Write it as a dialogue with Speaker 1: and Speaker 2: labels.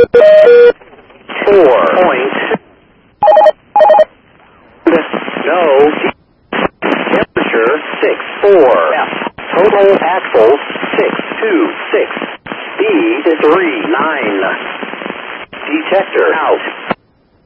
Speaker 1: 4. No. Temperature 6.4. F. Total axles 6.26. Speed 3.9. Detector out.